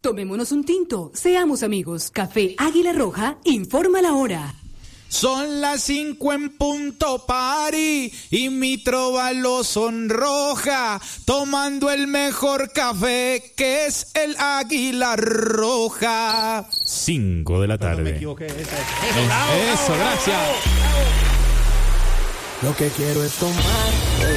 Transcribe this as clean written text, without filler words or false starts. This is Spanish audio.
Tomémonos un tinto, seamos amigos. Café Águila Roja informa la hora. Son las 5 en punto, pari, y mi trova lo sonroja, tomando el mejor café que es el Águila Roja. 5 de la tarde. No me equivoqué. Eso, gracias. Lo que quiero es tomar